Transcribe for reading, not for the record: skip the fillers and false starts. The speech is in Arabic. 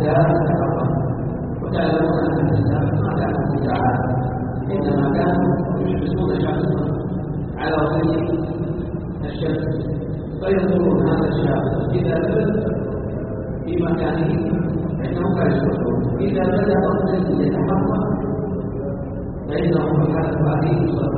لا تتحقق. وتعلمون أن الإسلام ما كان بدعاء، إنما كانوا يشمسون شخصا على ظل الشمس فينظرون هذا الشخص إذا ثبت في مكانه فإنهم لا يشركون، إذا بدأ الظل يتحقق فإنهم حدث عليه